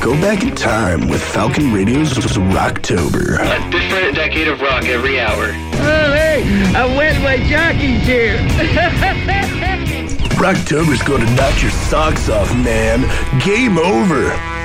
Go back in time with Falcon Radio's Rocktober. A different decade of rock every hour. Oh, hey, I wet my jockey chair. Rocktober's going to knock your socks off, man. Game over.